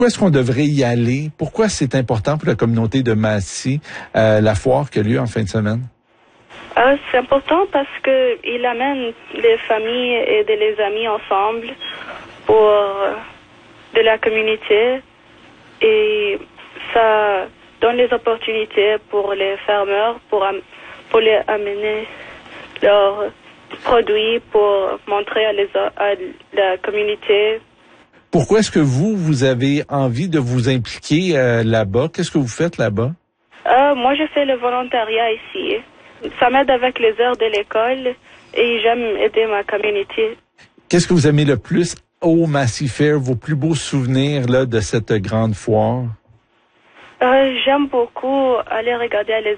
Pourquoi est-ce qu'on devrait y aller? Pourquoi c'est important pour la communauté de Massy, la foire qui a lieu en fin de semaine? C'est important parce que il amène les familles et les amis ensemble pour de la communauté et ça donne les opportunités pour les fermeurs pour les amener leurs produits pour montrer à la communauté. Pourquoi est-ce que vous avez envie de vous impliquer là-bas? Qu'est-ce que vous faites là-bas? Moi, je fais le volontariat ici. Ça m'aide avec les heures de l'école et j'aime aider ma communauté. Qu'est-ce que vous aimez le plus au Massy Fair, vos plus beaux souvenirs là, de cette grande foire? J'aime beaucoup aller regarder les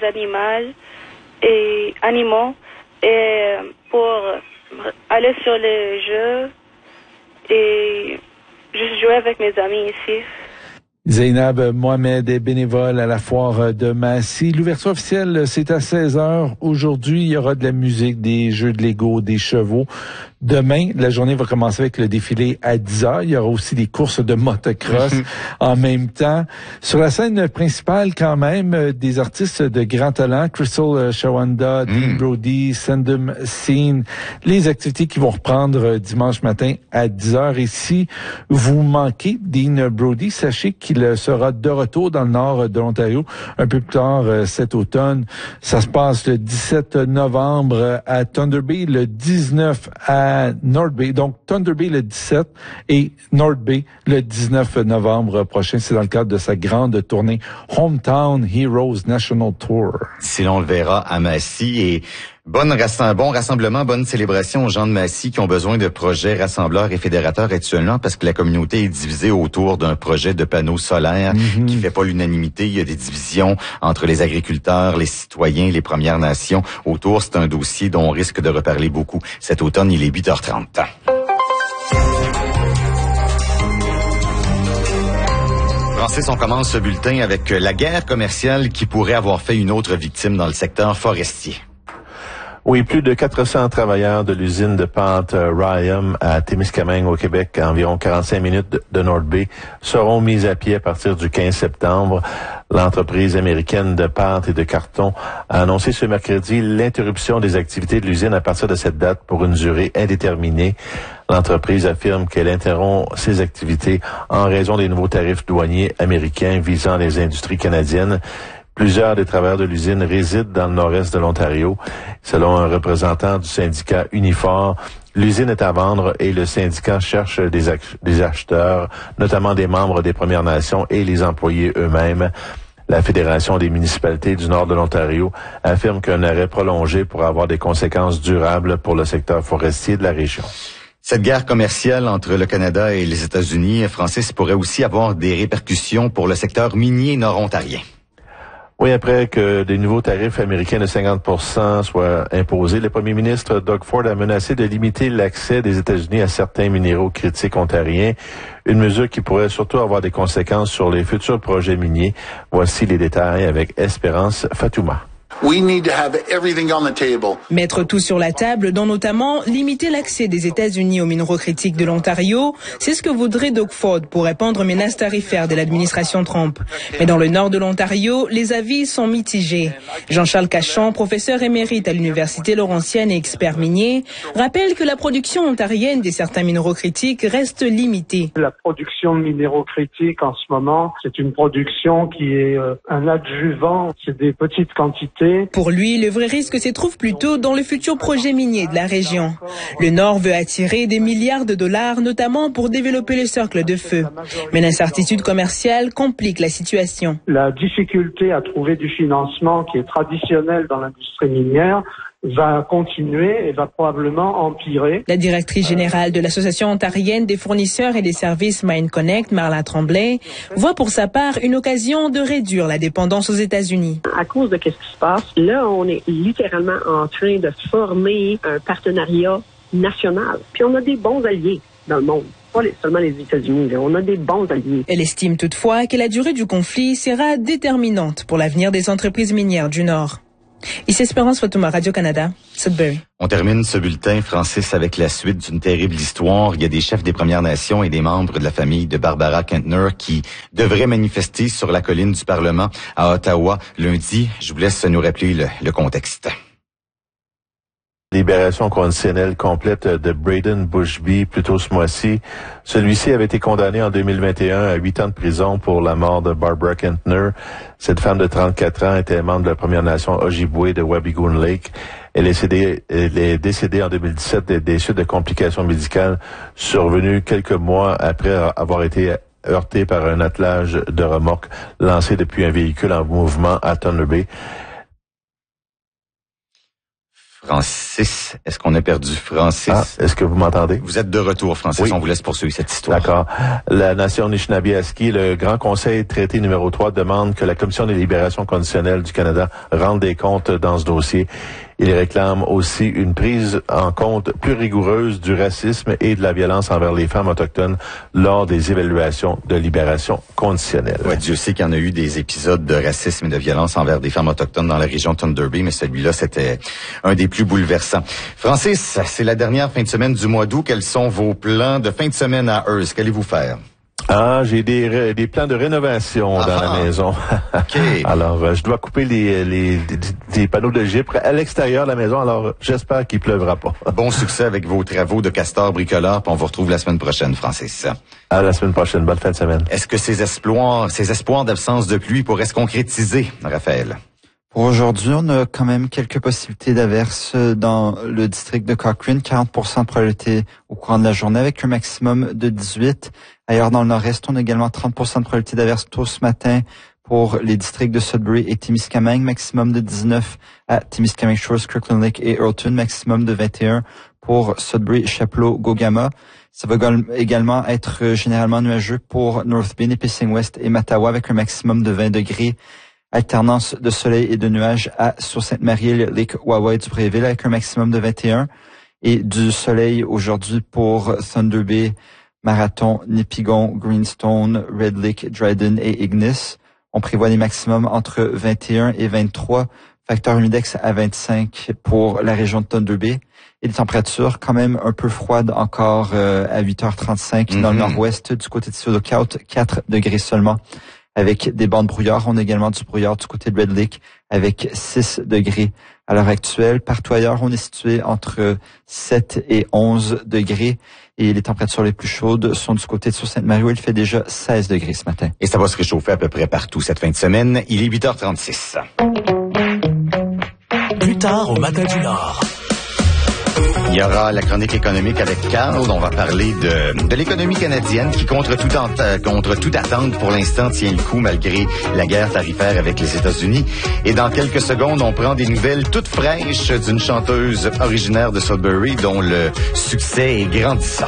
animaux et pour aller sur les jeux et juste jouer avec mes amis ici. Zainab Mohamed est bénévole à la foire de Massy. L'ouverture officielle, c'est à 16h. Aujourd'hui, il y aura de la musique, des jeux de Lego, des chevaux. Demain, la journée va commencer avec le défilé à 10h. Il y aura aussi des courses de motocross en même temps. Sur la scène principale, quand même, des artistes de grand talent, Crystal Shawanda, Dean Brody, Sandum Scene, les activités qui vont reprendre dimanche matin à 10h. Et si vous manquez Dean Brody, sachez qu'il sera de retour dans le nord de l'Ontario un peu plus tard cet automne. Ça se passe le 17 novembre à Thunder Bay, le 19 à North Bay. Donc, Thunder Bay le 17 et North Bay le 19 novembre prochain. C'est dans le cadre de sa grande tournée Hometown Heroes National Tour. Si l'on le verra à Massy et bon rassemblement, bonne célébration aux gens de Massy qui ont besoin de projets rassembleurs et fédérateurs actuellement parce que la communauté est divisée autour d'un projet de panneaux solaires qui fait pas l'unanimité. Il y a des divisions entre les agriculteurs, les citoyens, les Premières Nations. Autour, c'est un dossier dont on risque de reparler beaucoup. Cet automne, il est 8h30. Francis, on commence ce bulletin avec la guerre commerciale qui pourrait avoir fait une autre victime dans le secteur forestier. Oui, plus de 400 travailleurs de l'usine de pâte Ryam à Témiscamingue au Québec, à environ 45 minutes de North Bay, seront mis à pied à partir du 15 septembre. L'entreprise américaine de pâte et de carton a annoncé ce mercredi l'interruption des activités de l'usine à partir de cette date pour une durée indéterminée. L'entreprise affirme qu'elle interrompt ses activités en raison des nouveaux tarifs douaniers américains visant les industries canadiennes. Plusieurs des travailleurs de l'usine résident dans le nord-est de l'Ontario. Selon un représentant du syndicat Unifor, l'usine est à vendre et le syndicat cherche des acheteurs, notamment des membres des Premières Nations et les employés eux-mêmes. La Fédération des municipalités du nord de l'Ontario affirme qu'un arrêt prolongé pourra avoir des conséquences durables pour le secteur forestier de la région. Cette guerre commerciale entre le Canada et les États-Unis, Francis, pourrait aussi avoir des répercussions pour le secteur minier nord-ontarien. Oui, après que des nouveaux tarifs américains de 50% soient imposés, le premier ministre Doug Ford a menacé de limiter l'accès des États-Unis à certains minéraux critiques ontariens, une mesure qui pourrait surtout avoir des conséquences sur les futurs projets miniers. Voici les détails avec Espérance Fatouma. Mettre tout sur la table, dont notamment limiter l'accès des États-Unis aux minéraux critiques de l'Ontario, c'est ce que voudrait Doug Ford pour répondre aux menaces tarifaires de l'administration Trump. Mais dans le nord de l'Ontario, les avis sont mitigés. Jean-Charles Cachon, professeur émérite à l'Université Laurentienne et expert minier, rappelle que la production ontarienne de certains minéraux critiques reste limitée. La production de minéraux critiques en ce moment, c'est une production qui est un adjuvant, c'est des petites quantités. Pour lui, le vrai risque se trouve plutôt dans le futur projet minier de la région. Le Nord veut attirer des milliards de dollars, notamment pour développer le cercle de feu. Mais l'incertitude commerciale complique la situation. La difficulté à trouver du financement qui est traditionnel dans l'industrie minière va continuer et va probablement empirer. La directrice générale de l'Association ontarienne des fournisseurs et des services Mine Connect, Marla Tremblay, voit pour sa part une occasion de réduire la dépendance aux États-Unis. À cause de qu'est-ce qui se passe, là, on est littéralement en train de former un partenariat national. Puis on a des bons alliés dans le monde. Pas seulement les États-Unis, on a des bons alliés. Elle estime toutefois que la durée du conflit sera déterminante pour l'avenir des entreprises minières du Nord. Ici Espérance Fatouma, Radio-Canada, Sudbury. On termine ce bulletin, Francis, avec la suite d'une terrible histoire. Il y a des chefs des Premières Nations et des membres de la famille de Barbara Kentner qui devraient manifester sur la colline du Parlement à Ottawa lundi. Je vous laisse nous rappeler le contexte. Libération conditionnelle complète de Braden Bushby plus tôt ce mois-ci. Celui-ci avait été condamné en 2021 à 8 ans de prison pour la mort de Barbara Kentner. Cette femme de 34 ans était membre de la Première Nation Ojibwe de Wabigoon Lake. Elle est décédée en 2017 des suites de complications médicales survenues quelques mois après avoir été heurtée par un attelage de remorque lancé depuis un véhicule en mouvement à Thunder Bay. Francis, est-ce qu'on a perdu Francis? Est-ce que vous m'entendez? Vous êtes de retour, Francis. Oui. On vous laisse poursuivre cette histoire. D'accord. La nation Anishinaabe-Aski, le Grand Conseil traité numéro 3 demande que la Commission des libérations conditionnelles du Canada rende des comptes dans ce dossier. Il réclame aussi une prise en compte plus rigoureuse du racisme et de la violence envers les femmes autochtones lors des évaluations de libération conditionnelle. Ouais, Dieu sait qu'il y en a eu des épisodes de racisme et de violence envers des femmes autochtones dans la région de Thunder Bay, mais celui-là, c'était un des plus bouleversants. Francis, c'est la dernière fin de semaine du mois d'août. Quels sont vos plans de fin de semaine à Hearst? Qu'allez-vous faire? J'ai des plans de rénovation dans la maison. Okay. Alors, je dois couper des panneaux de gypre à l'extérieur de la maison. Alors, j'espère qu'il pleuvra pas. Bon succès avec vos travaux de castor bricoleur. Puis on vous retrouve la semaine prochaine, Francis. À la semaine prochaine. Bonne fin de semaine. Est-ce que ces espoirs d'absence de pluie pourraient se concrétiser, Raphaël? Pour aujourd'hui, on a quand même quelques possibilités d'averses dans le district de Cochrane, 40% de probabilité au courant de la journée avec un maximum de 18. Ailleurs dans le nord-est, on a également 30% de probabilité d'averses tôt ce matin pour les districts de Sudbury et Témiscamingue, maximum de 19 à Témiscamingue Shores, Kirkland Lake et Earlton, maximum de 21 pour Sudbury, Chapleau, Gogama. Ça va également être généralement nuageux pour North Bay, Nipissing West et Mattawa avec un maximum de 20 degrés. Alternance de soleil et de nuages à Sault-Sainte-Marie, Lake Wawa et du Bréville avec un maximum de 21. Et du soleil aujourd'hui pour Thunder Bay, Marathon, Nipigon, Greenstone, Red Lake, Dryden et Ignis. On prévoit des maximums entre 21 et 23. Facteur humidex à 25 pour la région de Thunder Bay. Et des températures quand même un peu froides encore à 8h35 dans le nord-ouest du côté de Sioux-Lookout, 4 degrés seulement. Avec des bandes brouillard. On a également du brouillard du côté de Red Lake avec 6 degrés. À l'heure actuelle, partout ailleurs, on est situé entre 7 et 11 degrés. Et les températures les plus chaudes sont du côté de Sault-Sainte-Marie où il fait déjà 16 degrés ce matin. Et ça va se réchauffer à peu près partout cette fin de semaine. Il est 8h36. Plus tard au Matin du Nord. Il y aura la chronique économique avec Carl. On va parler de l'économie canadienne qui, contre toute attente, pour l'instant, tient le coup malgré la guerre tarifaire avec les États-Unis. Et dans quelques secondes, on prend des nouvelles toutes fraîches d'une chanteuse originaire de Sudbury dont le succès est grandissant.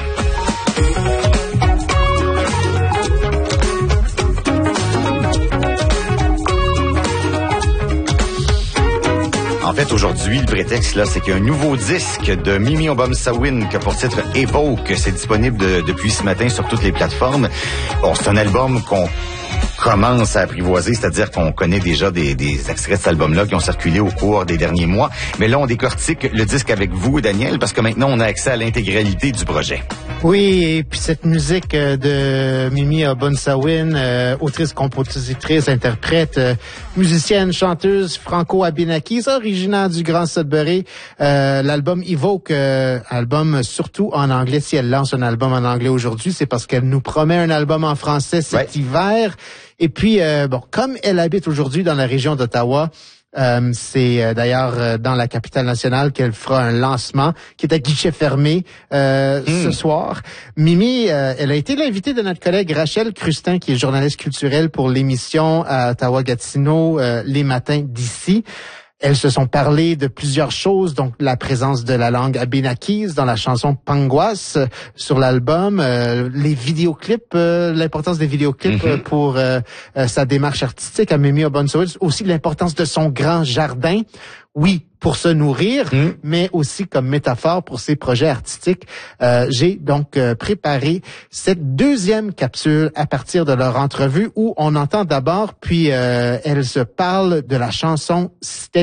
En fait, aujourd'hui, le prétexte, là, c'est qu'il y a un nouveau disque de Mimi Obama-Sawin qui a pour titre Evoke. C'est disponible depuis ce matin sur toutes les plateformes. Bon, c'est un album qu'on commence à apprivoiser, c'est-à-dire qu'on connaît déjà des extraits de cet album-là qui ont circulé au cours des derniers mois. Mais là, on décortique le disque avec vous, Daniel, parce que maintenant, on a accès à l'intégralité du projet. Oui, et puis cette musique de Mimi Obama-Sawin, autrice, compositrice, interprète, musicienne, chanteuse franco-abénaquise, originaire du Grand Sudbury. L'album Evoke, album surtout en anglais. Si elle lance un album en anglais aujourd'hui, c'est parce qu'elle nous promet un album en français cet hiver. Et puis, comme elle habite aujourd'hui dans la région d'Ottawa, c'est d'ailleurs dans la capitale nationale qu'elle fera un lancement qui est à guichet fermé ce soir. Mimi, elle a été l'invitée de notre collègue Rachel Crustin, qui est journaliste culturelle pour l'émission à Ottawa-Gatineau, Les Matins d'ici. Elles se sont parlé de plusieurs choses, donc la présence de la langue abénaquise dans la chanson Pangwas sur l'album, les vidéoclips, l'importance des vidéoclips pour sa démarche artistique à Mimi Obama-Sawin, aussi l'importance de son grand jardin. Oui, pour se nourrir, mais aussi comme métaphore pour ses projets artistiques. J'ai donc préparé cette deuxième capsule à partir de leur entrevue où on entend d'abord, puis elle se parle de la chanson